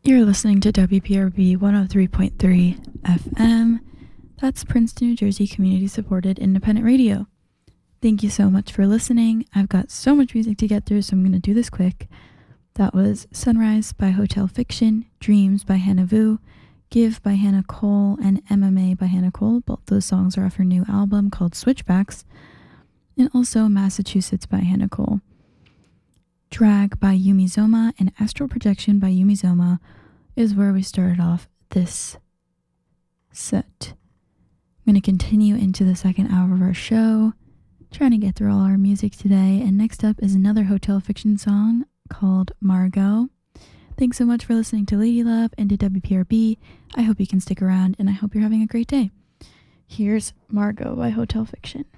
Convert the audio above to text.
You're listening to WPRB 103.3 FM. That's Princeton, New Jersey community-supported independent radio. Thank you so much for listening. I've got so much music to get through, so I'm going to do this quick. That was Sunrise by Hotel Fiction, Dreams by Hannah Vu, Give by Hannah Cole, and MMA by Hannah Cole. Both those songs are off her new album called Switchbacks. And also Massachusetts by Hannah Cole. Drag by Yumi Zoma and Astral Projection by Yumi Zoma is where we started off this set. I'm going to continue into the second hour of our show, trying to get through all our music today. And next up is another Hotel Fiction song called Margot. Thanks so much for listening to Lady Love and to WPRB. I hope you can stick around, and I hope you're having a great day. Here's Margot by Hotel Fiction.